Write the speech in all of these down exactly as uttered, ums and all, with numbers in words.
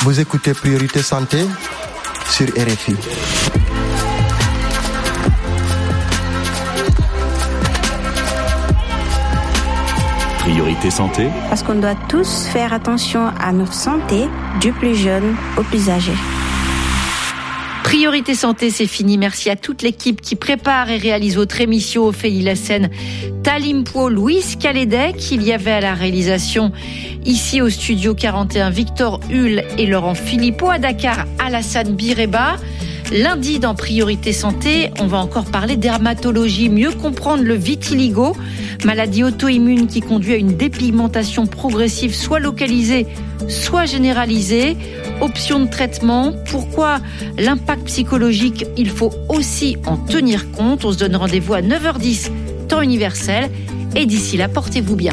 Vous écoutez Priorité Santé sur R F I. Priorité Santé. Parce qu'on doit tous faire attention à notre santé, du plus jeune au plus âgé. Priorité Santé, c'est fini. Merci à toute l'équipe qui prépare et réalise votre émission. Ophélie Lassène, Talimpo, Louise Calédec. Il y avait à la réalisation, ici au studio quarante et un, Victor Hull et Laurent Philippot. À Dakar, Alassane Bireba. Lundi, dans Priorité Santé, on va encore parler dermatologie, mieux comprendre le vitiligo, maladie auto-immune qui conduit à une dépigmentation progressive, soit localisée, soit généralisée. Options de traitement, pourquoi l'impact psychologique, il faut aussi en tenir compte. On se donne rendez-vous à neuf heures dix, temps universel. Et d'ici là, portez-vous bien.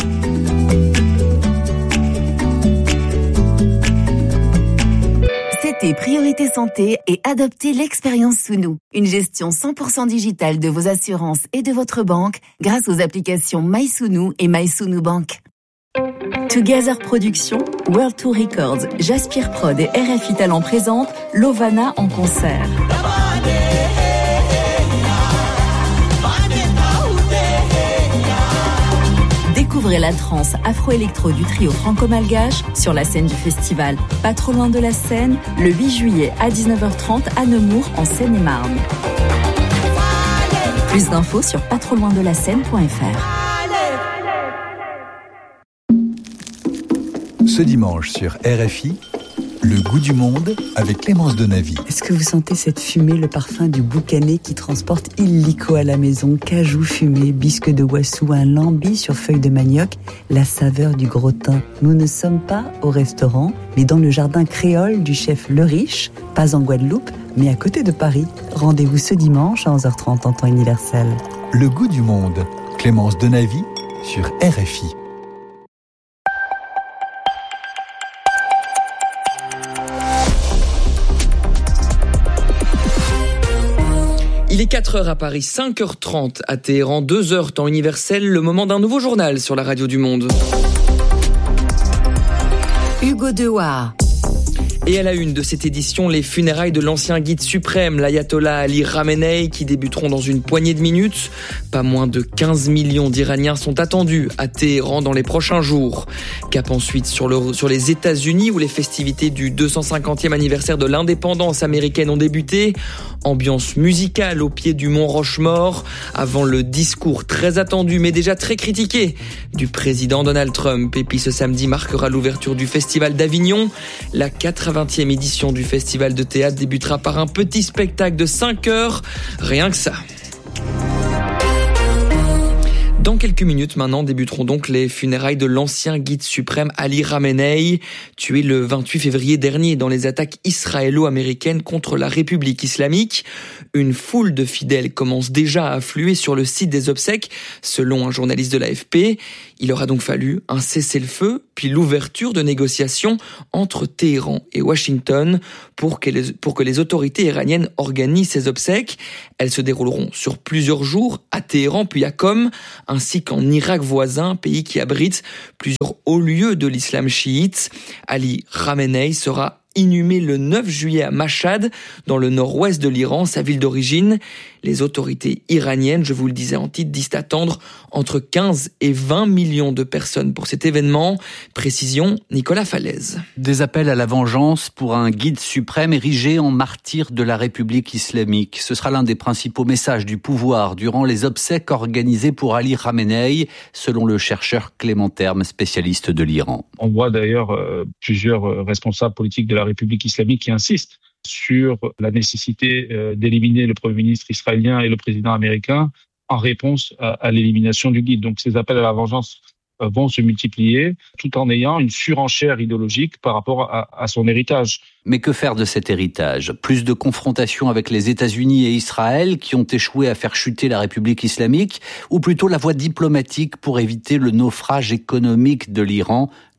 C'était Priorité Santé et adoptez l'expérience Sounou. Une gestion cent pour cent digitale de vos assurances et de votre banque grâce aux applications MySounou et MySounou Bank. Together Productions, World Tour Records, Jaspir Prod et R F I Talent présentent Lovana en concert. Découvrez la trance afro-électro du trio franco-malgache sur la scène du festival Pas trop loin de la Seine, le huit juillet à dix-neuf heures trente à Nemours en Seine-et-Marne. Plus d'infos sur pas trop loin de la scène point f r. Ce dimanche sur R F I, Le goût du monde avec Clémence Donavy. Est-ce que vous sentez cette fumée, le parfum du boucané qui transporte illico à la maison? Cajou fumé, bisque de Wassou, un lambi sur feuilles de manioc, la saveur du gros thym. Nous ne sommes pas au restaurant, mais dans le jardin créole du chef Le Riche, pas en Guadeloupe, mais à côté de Paris. Rendez-vous ce dimanche à onze heures trente en temps universel. Le goût du monde, Clémence Donavy sur R F I. Il est quatre heures à Paris, cinq heures trente à Téhéran, deux heures temps universel, le moment d'un nouveau journal sur la radio du monde. Hugo Dewar. Et à la une de cette édition, les funérailles de l'ancien guide suprême, l'ayatollah Ali Khamenei, qui débuteront dans une poignée de minutes. Pas moins de quinze millions d'Iraniens sont attendus à Téhéran dans les prochains jours. Cap ensuite sur, le, sur les États-Unis, où les festivités du deux cent cinquantième anniversaire de l'indépendance américaine ont débuté. Ambiance musicale au pied du mont Rochemort, avant le discours très attendu mais déjà très critiqué du président Donald Trump. Et puis ce samedi marquera l'ouverture du Festival d'Avignon. La quatre-vingtième édition du Festival de théâtre débutera par un petit spectacle de cinq heures, rien que ça. Dans quelques minutes maintenant débuteront donc les funérailles de l'ancien guide suprême Ali Khamenei, tué le vingt-huit février dernier dans les attaques israélo-américaines contre la République islamique. Une foule de fidèles commence déjà à affluer sur le site des obsèques, selon un journaliste de l'A F P. Il aura donc fallu un cessez-le-feu, puis l'ouverture de négociations entre Téhéran et Washington pour que les, pour que les autorités iraniennes organisent ces obsèques. Elles se dérouleront sur plusieurs jours à Téhéran puis à Qom, ainsi qu'en Irak voisin, pays qui abrite plusieurs hauts lieux de l'islam chiite. Ali Khamenei sera inhumé le neuf juillet à Mashhad, dans le nord-ouest de l'Iran, sa ville d'origine. Les autorités iraniennes, je vous le disais en titre, disent attendre entre quinze et vingt millions de personnes pour cet événement. Précision, Nicolas Falaise. Des appels à la vengeance pour un guide suprême érigé en martyr de la République islamique. Ce sera l'un des principaux messages du pouvoir durant les obsèques organisées pour Ali Khamenei, selon le chercheur Clément Terme, spécialiste de l'Iran. On voit d'ailleurs euh, plusieurs euh, responsables politiques de la République islamique qui insistent sur la nécessité euh, d'éliminer le Premier ministre israélien et le président américain en réponse à, à l'élimination du guide. Donc ces appels à la vengeance euh, vont se multiplier tout en ayant une surenchère idéologique par rapport à, à son héritage. Mais que faire de cet héritage ? Plus de confrontations avec les États-Unis et Israël qui ont échoué à faire chuter la République islamique, ou plutôt la voie diplomatique pour éviter le naufrage économique de l'Iran,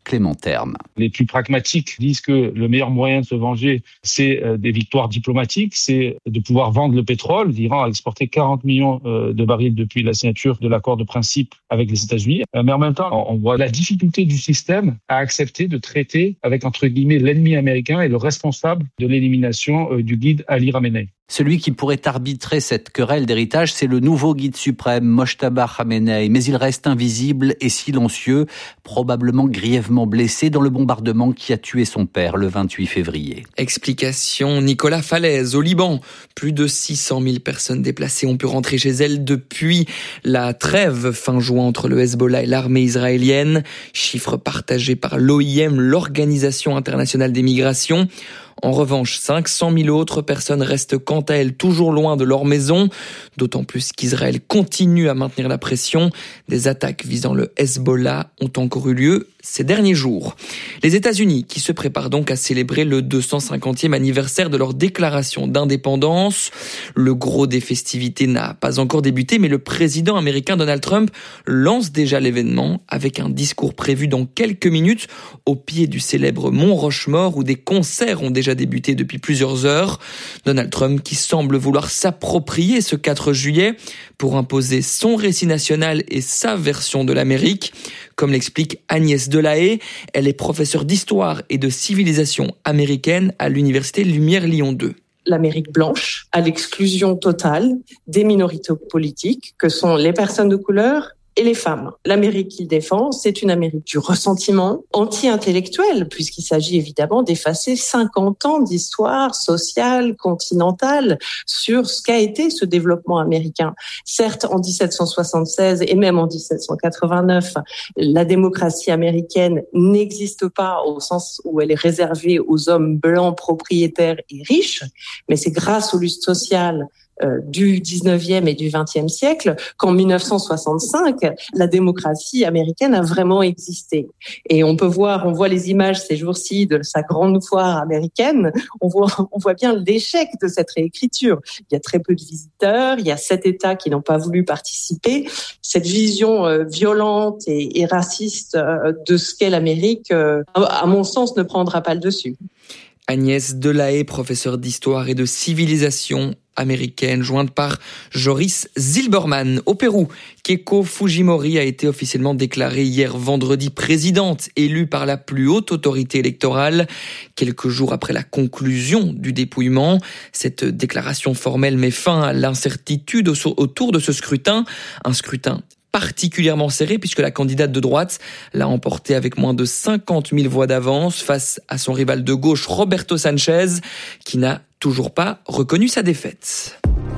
Clément Terme. Les plus pragmatiques disent que le meilleur moyen de se venger, c'est des victoires diplomatiques, c'est de pouvoir vendre le pétrole. L'Iran a exporté quarante millions de barils depuis la signature de l'accord de principe avec les États-Unis. Mais en même temps, on voit la difficulté du système à accepter de traiter avec, entre guillemets, l'ennemi américain et le responsable de l'élimination du guide Ali Khamenei. Celui qui pourrait arbitrer cette querelle d'héritage, c'est le nouveau guide suprême, Mojtaba Khamenei. Mais il reste invisible et silencieux, probablement grièvement blessé dans le bombardement qui a tué son père le vingt-huit février. Explication Nicolas Falaise. Au Liban, plus de six cent mille personnes déplacées ont pu rentrer chez elles depuis la trêve fin juin entre le Hezbollah et l'armée israélienne. Chiffre partagé par l'O I M, l'Organisation internationale des migrations. En revanche, cinq cent mille autres personnes restent quant à elles toujours loin de leur maison, d'autant plus qu'Israël continue à maintenir la pression. Des attaques visant le Hezbollah ont encore eu lieu ces derniers jours. Les États-Unis qui se préparent donc à célébrer le deux cent cinquantième anniversaire de leur déclaration d'indépendance. Le gros des festivités n'a pas encore débuté, mais le président américain Donald Trump lance déjà l'événement avec un discours prévu dans quelques minutes au pied du célèbre Mont Rushmore où des concerts ont déjà débuté depuis plusieurs heures. Donald Trump qui semble vouloir s'approprier ce quatre juillet pour imposer son récit national et sa version de l'Amérique. Comme l'explique Agnès Delahaye, elle est professeure d'histoire et de civilisation américaine à l'université Lumière Lyon deux. L'Amérique blanche, à l'exclusion totale des minorités politiques que sont les personnes de couleur et les femmes. L'Amérique qu'il défend, c'est une Amérique du ressentiment anti-intellectuel, puisqu'il s'agit évidemment d'effacer cinquante ans d'histoire sociale, continentale, sur ce qu'a été ce développement américain. Certes, en dix-sept cent soixante-seize et même en dix-sept cent quatre-vingt-neuf, la démocratie américaine n'existe pas au sens où elle est réservée aux hommes blancs, propriétaires et riches, mais c'est grâce aux luttes sociales Euh, du dix-neuvième et du vingtième siècle qu'en mille neuf cent soixante-cinq, la démocratie américaine a vraiment existé. Et on peut voir, on voit les images ces jours-ci de sa grande foire américaine, on voit, on voit bien l'échec de cette réécriture. Il y a très peu de visiteurs, il y a sept États qui n'ont pas voulu participer. Cette vision euh, violente et, et raciste euh, de ce qu'est l'Amérique, euh, à mon sens, ne prendra pas le dessus. Agnès Delahaye, professeure d'histoire et de civilisation américaine, jointe par Joris Zilberman. Au Pérou, Keiko Fujimori a été officiellement déclarée hier vendredi présidente, élue par la plus haute autorité électorale, quelques jours après la conclusion du dépouillement. Cette déclaration formelle met fin à l'incertitude autour de ce scrutin, un scrutin particulièrement serré puisque la candidate de droite l'a emporté avec moins de cinquante mille voix d'avance face à son rival de gauche Roberto Sanchez qui n'a toujours pas reconnu sa défaite.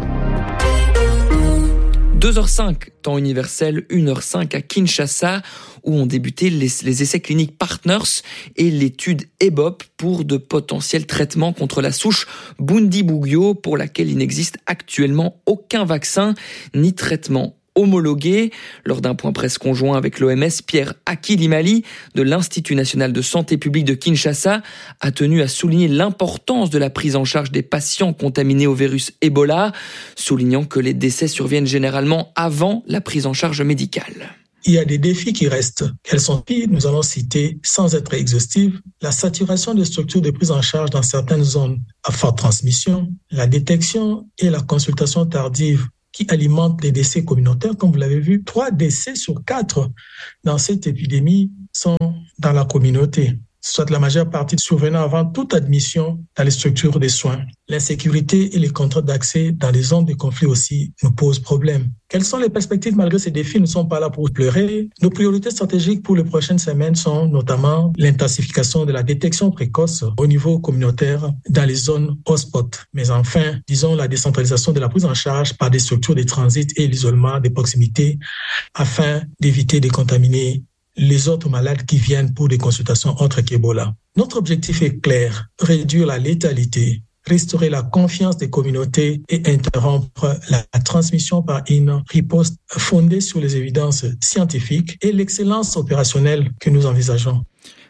deux heures cinq, temps universel, une heure cinq à Kinshasa, où ont débuté les, les essais cliniques Partners et l'étude E B O P pour de potentiels traitements contre la souche Bundibugyo, pour laquelle il n'existe actuellement aucun vaccin ni traitement homologué. Lors d'un point presse conjoint avec l'O M S, Pierre Akilimali de l'Institut national de santé publique de Kinshasa a tenu à souligner l'importance de la prise en charge des patients contaminés au virus Ebola, soulignant que les décès surviennent généralement avant la prise en charge médicale. Il y a des défis qui restent. Quels sont ils? Nous allons citer, sans être exhaustifs, la saturation des structures de prise en charge dans certaines zones à forte transmission, la détection et la consultation tardive qui alimentent les décès communautaires. Comme vous l'avez vu, trois décès sur quatre dans cette épidémie sont dans la communauté, soit la majeure partie survenant avant toute admission dans les structures de soins. L'insécurité et les contraintes d'accès dans les zones de conflit aussi nous posent problème. Quelles sont les perspectives malgré ces défis? Nous ne sommes pas là pour pleurer. Nos priorités stratégiques pour les prochaines semaines sont notamment l'intensification de la détection précoce au niveau communautaire dans les zones hotspot. Mais enfin, disons la décentralisation de la prise en charge par des structures de transit et l'isolement des proximités afin d'éviter de contaminer les autres malades qui viennent pour des consultations autres qu'Ebola. Notre objectif est clair, réduire la létalité, restaurer la confiance des communautés et interrompre la transmission par une riposte fondée sur les évidences scientifiques et l'excellence opérationnelle que nous envisageons.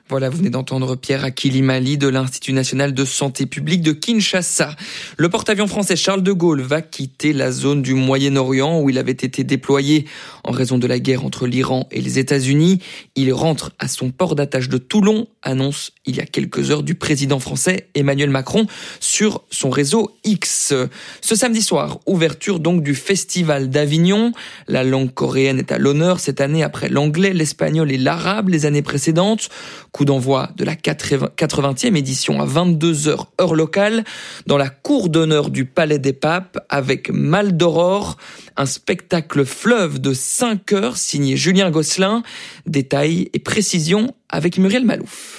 Voilà, vous venez d'entendre Pierre Akilimali de l'Institut national de santé publique de Kinshasa. Le porte-avions français Charles de Gaulle va quitter la zone du Moyen-Orient où il avait été déployé en raison de la guerre entre l'Iran et les États-Unis. Il rentre à son port d'attache de Toulon, annonce il y a quelques heures du président français Emmanuel Macron sur son réseau X. Ce samedi soir, ouverture donc du Festival d'Avignon. La langue coréenne est à l'honneur cette année après l'anglais, l'espagnol et l'arabe les années précédentes. Coup d'envoi de la quatre-vingtième édition à vingt-deux heures heure locale dans la cour d'honneur du Palais des Papes avec Mal d'Aurore, un spectacle fleuve de cinq heures signé Julien Gosselin. Détails et précisions avec Muriel Malouf.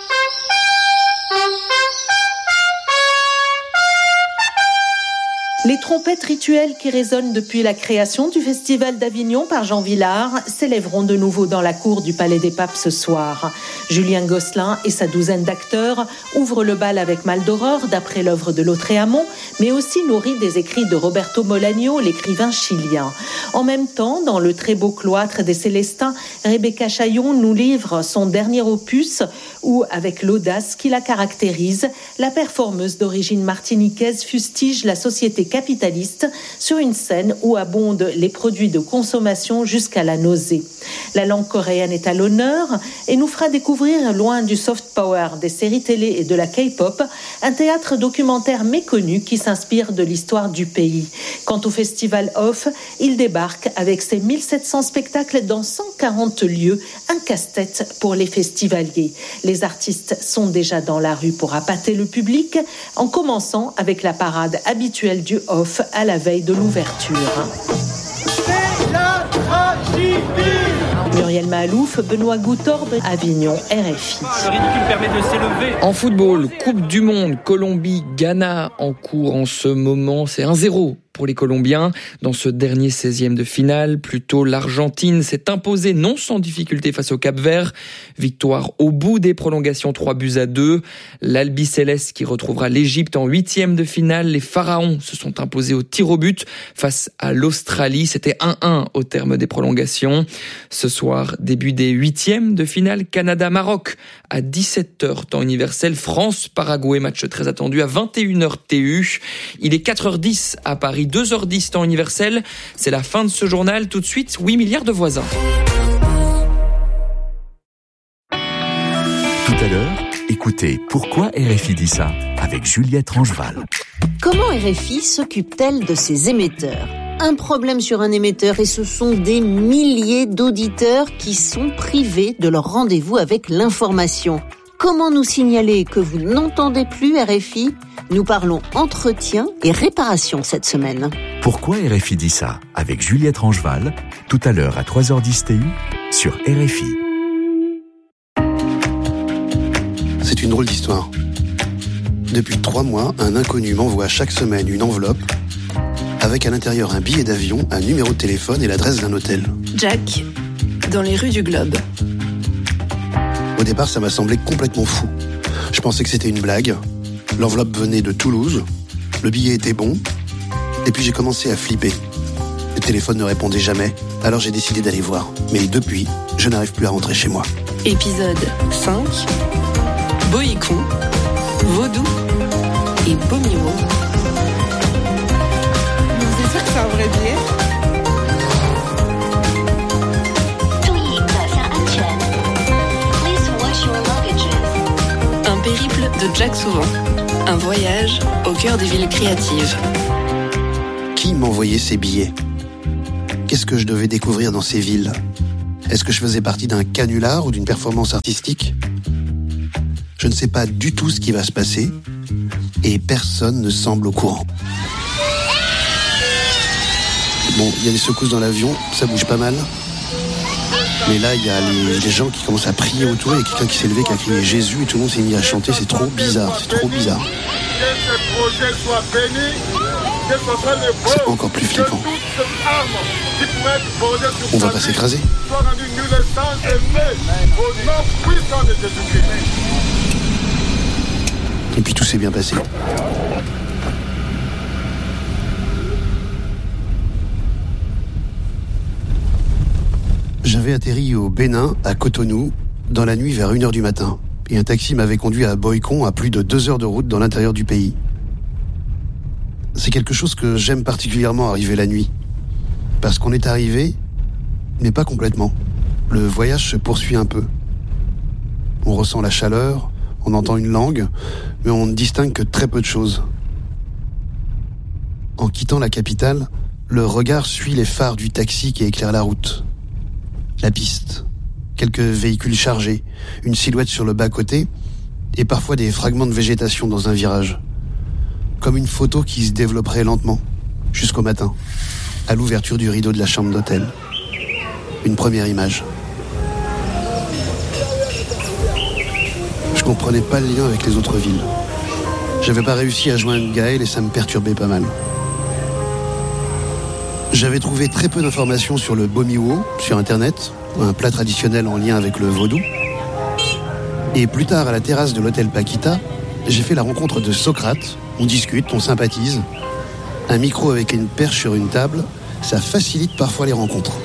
Les trompettes rituelles qui résonnent depuis la création du Festival d'Avignon par Jean Villard s'élèveront de nouveau dans la cour du Palais des Papes ce soir. Julien Gosselin et sa douzaine d'acteurs ouvrent le bal avec Mal d'Aurore d'après l'œuvre de Lautréamont, mais aussi nourri des écrits de Roberto Bolaño, l'écrivain chilien. En même temps, dans le très beau cloître des Célestins, Rebecca Chaillon nous livre son dernier opus où, avec l'audace qui la caractérise, la performeuse d'origine martiniquaise fustige la société capitaliste sur une scène où abondent les produits de consommation jusqu'à la nausée. La langue coréenne est à l'honneur et nous fera découvrir, loin du soft power des séries télé et de la K-pop, un théâtre documentaire méconnu qui s'inspire de l'histoire du pays. Quant au Festival Off, il débarque avec ses mille sept cents spectacles dans cent quarante lieux, un casse-tête pour les festivaliers. Les artistes sont déjà dans la rue pour appâter le public, en commençant avec la parade habituelle du Off à la veille de l'ouverture. C'est la tragédie. Muriel Malouf, Benoît Goutorbe, Avignon, R F I. Le ridicule permet de s'élever. En football, Coupe du Monde, Colombie, Ghana en cours en ce moment, c'est un zéro pour les Colombiens. Dans ce dernier seizième de finale, plutôt l'Argentine s'est imposée non sans difficulté face au Cap-Vert. Victoire au bout des prolongations, trois buts à deux. L'Albiceleste qui retrouvera l'Égypte en huitième de finale. Les Pharaons se sont imposés au tir au but face à l'Australie. C'était un un au terme des prolongations. Ce soir, début des huitièmes de finale, Canada-Maroc à dix-sept heures temps universel. France-Paraguay, match très attendu à vingt et une heures T U. Il est quatre heures dix à Paris. deux heures dix temps universel, c'est la fin de ce journal. Tout de suite, huit milliards de voisins. Tout à l'heure, écoutez Pourquoi R F I dit ça avec Juliette Rangeval. Comment R F I s'occupe-t-elle de ses émetteurs ? Un problème sur un émetteur et ce sont des milliers d'auditeurs qui sont privés de leur rendez-vous avec l'information. Comment nous signaler que vous n'entendez plus R F I ? Nous parlons entretien et réparation cette semaine. Pourquoi R F I dit ça avec Juliette Rangeval, tout à l'heure à trois heures dix T U sur R F I. C'est une drôle d'histoire. Depuis trois mois, un inconnu m'envoie chaque semaine une enveloppe avec à l'intérieur un billet d'avion, un numéro de téléphone et l'adresse d'un hôtel. Jack, dans les rues du Globe. Au départ, ça m'a semblé complètement fou. Je pensais que c'était une blague. L'enveloppe venait de Toulouse. Le billet était bon. Et puis j'ai commencé à flipper. Le téléphone ne répondait jamais. Alors j'ai décidé d'aller voir. Mais depuis, je n'arrive plus à rentrer chez moi. Épisode cinq. Boïkou, Vaudou et Bomiwo. C'est sûr que c'est un vrai billet. Un périple de Jack Souvent. Un voyage au cœur des villes créatives. Qui m'envoyait ces billets ? Qu'est-ce que je devais découvrir dans ces villes ? Est-ce que je faisais partie d'un canular ou d'une performance artistique ? Je ne sais pas du tout ce qui va se passer et personne ne semble au courant. Bon, il y a des secousses dans l'avion, ça bouge pas mal. Mais là, il y a les, les gens qui commencent à prier autour. Il y a quelqu'un qui s'est levé, qui a crié Jésus et tout le monde s'est mis à chanter. C'est trop bizarre, c'est trop bizarre. C'est encore plus flippant. On va pas s'écraser. Et puis tout s'est bien passé. J'avais atterri au Bénin, à Cotonou, dans la nuit vers une heure du matin. Et un taxi m'avait conduit à Boycon, à plus de deux heures de route dans l'intérieur du pays. C'est quelque chose que j'aime particulièrement, arriver la nuit. Parce qu'on est arrivé, mais pas complètement. Le voyage se poursuit un peu. On ressent la chaleur, on entend une langue, mais on ne distingue que très peu de choses. En quittant la capitale, le regard suit les phares du taxi qui éclaire la route. La piste, quelques véhicules chargés, une silhouette sur le bas-côté et parfois des fragments de végétation dans un virage. Comme une photo qui se développerait lentement, jusqu'au matin, à l'ouverture du rideau de la chambre d'hôtel. Une première image. Je comprenais pas le lien avec les autres villes. J'avais pas réussi à joindre Gaël et ça me perturbait pas mal. J'avais trouvé très peu d'informations sur le bomiwo sur internet, un plat traditionnel en lien avec le vaudou. Et plus tard, à la terrasse de l'hôtel Paquita, j'ai fait la rencontre de Socrate. On discute, on sympathise. Un micro avec une perche sur une table, ça facilite parfois les rencontres.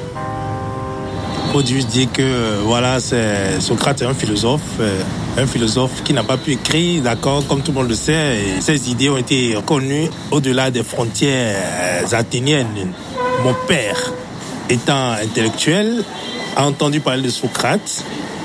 Faut juste dire que voilà, c'est Socrate est un philosophe, un philosophe qui n'a pas pu écrire, d'accord, comme tout le monde le sait. Et ses idées ont été connues au-delà des frontières athéniennes. Mon père, étant intellectuel, a entendu parler de Socrate.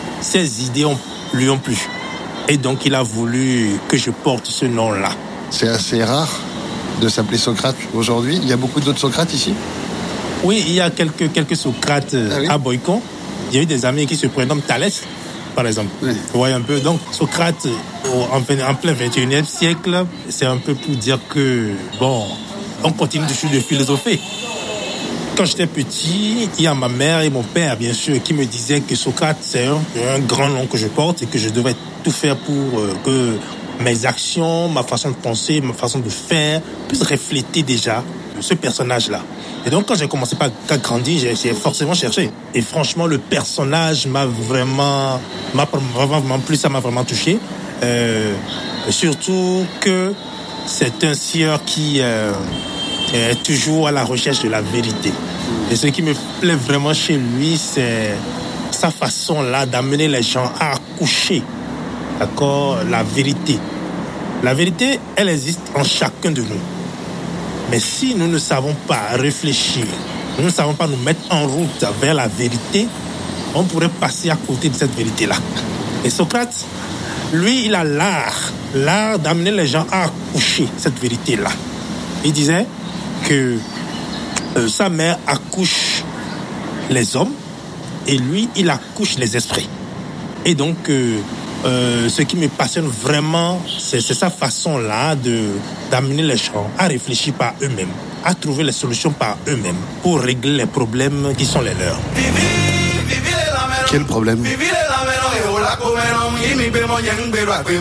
Ses idées ont, lui ont plu. Et donc, il a voulu que je porte ce nom-là. C'est assez rare de s'appeler Socrate aujourd'hui. Il y a beaucoup d'autres Socrates ici ? Oui, il y a quelques, quelques Socrates ah oui. à Boycon. Il y a eu des amis qui se prénomment Thalès, par exemple. Oui. Vous voyez un peu. Donc, Socrate, en, en plein vingt et unième siècle, c'est un peu pour dire que, bon, on continue toujours de philosopher. Quand j'étais petit, il y a ma mère et mon père, bien sûr, qui me disaient que Socrate, c'est un, un grand nom que je porte et que je devais tout faire pour euh, que mes actions, ma façon de penser, ma façon de faire puissent refléter déjà ce personnage-là. Et donc, quand j'ai commencé à grandir, j'ai, j'ai forcément cherché. Et franchement, le personnage m'a vraiment, m'a vraiment plu, ça m'a vraiment touché. Euh, surtout que c'est un sieur qui euh, est toujours à la recherche de la vérité. Et ce qui me plaît vraiment chez lui, c'est sa façon-là d'amener les gens à accoucher, d'accord, la vérité. La vérité, elle existe en chacun de nous. Mais si nous ne savons pas réfléchir, nous ne savons pas nous mettre en route vers la vérité, on pourrait passer à côté de cette vérité-là. Et Socrate, lui, il a l'art, l'art d'amener les gens à accoucher cette vérité-là. Il disait que euh, sa mère accouche les hommes et lui, il accouche les esprits. Et donc, euh, euh, ce qui me passionne vraiment, c'est, c'est sa façon-là de, d'amener les gens à réfléchir par eux-mêmes, à trouver les solutions par eux-mêmes pour régler les problèmes qui sont les leurs. Quel problème ?